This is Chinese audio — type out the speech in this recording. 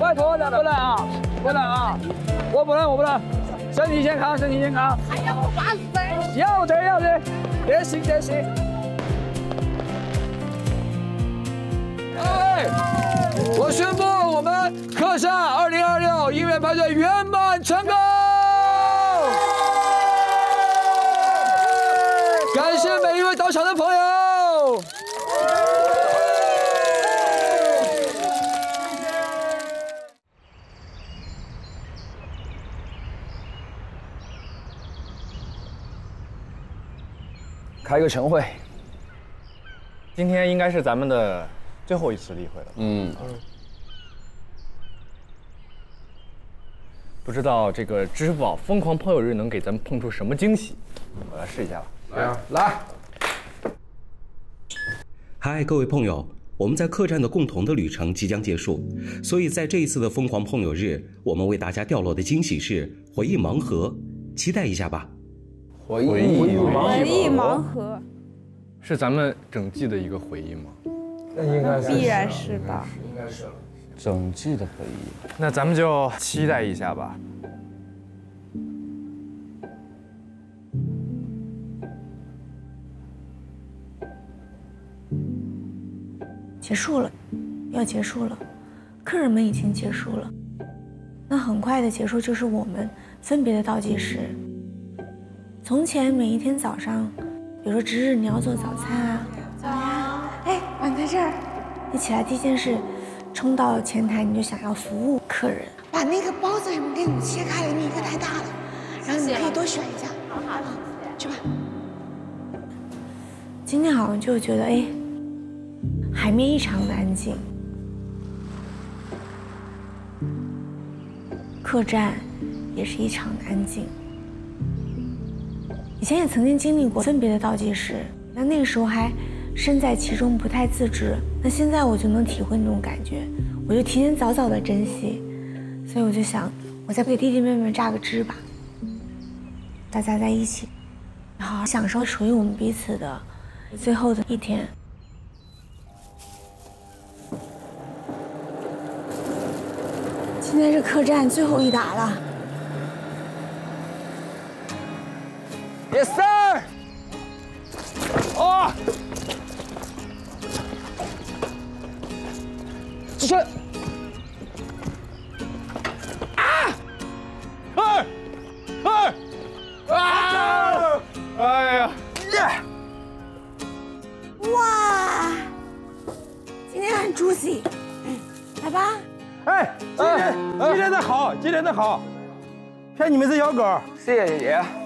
拜托了，不能啊，不能啊，我不能，身体健康，身体健康。还要我罚死？要得，别行。哎，我宣布我们客栈2026音乐派对圆满成功！感谢每一位到场的朋友。开个晨会， 今天应该是咱们的最后一次例会了。不知道这个支付宝疯狂朋友日能给咱们碰出什么惊喜？我来试一下吧。 来。 嗨，各位朋友，我们在客栈的共同的旅程即将结束，所以在这一次的疯狂朋友日，我们为大家掉落的惊喜是回忆盲盒，期待一下吧。 回忆盲盒是咱们整季的一个回忆吗？ 那应该是必然是吧？ 应该是。 整季的回忆， 那咱们就期待一下吧。 结束了，要结束了，客人们已经结束了，那很快的结束就是我们分别的倒计时。从前每一天早上，比如说值日你要做早餐啊，早呀，哎，碗在这儿，你起来第一件事，冲到前台你就想要服务客人，把那个包子什么给你切开了，因为一个太大了，然后你可以多选一下，好，去吧。今天好像就觉得哎，海面异常的安静，客栈也是异常的安静。以前也曾经经历过分别的倒计时，那个时候还身在其中不太自知，那现在我就能体会那种感觉，我就提前早的珍惜，所以我就想，我再给弟弟妹妹榨个汁吧，大家在一起，好好享受属于我们彼此的最后的一天。今天是客栈最后一打了。 Yes sir。哦。止身。啊！啊！哎呀！ 哇，今天很 juicy， 来吧。 哎，今天的好，骗你们是小狗。 谢谢姐姐。